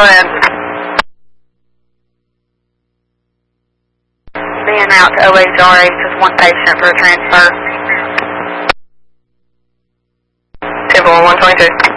go ahead. Being out to OHRH with one patient for a transfer. 10-122.